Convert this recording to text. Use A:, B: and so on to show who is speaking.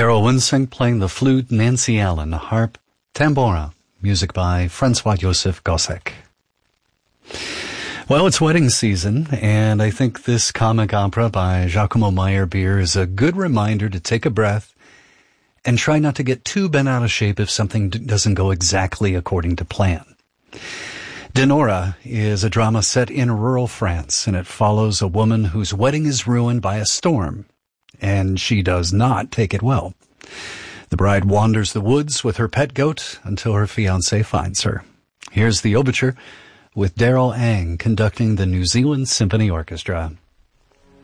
A: Carol Winsink playing the flute, Nancy Allen, harp, tambora, music by Francois Joseph Gossec. Well, it's wedding season, and I think this comic opera by Giacomo Meyerbeer is a good reminder to take a breath and try not to get too bent out of shape if something doesn't go exactly according to plan. Denora is a drama set in rural France, and it follows a woman whose wedding is ruined by a storm, and she does not take it well. The bride wanders the woods with her pet goat until her fiancé finds her. Here's the overture with Daryl Ang conducting the New Zealand Symphony Orchestra.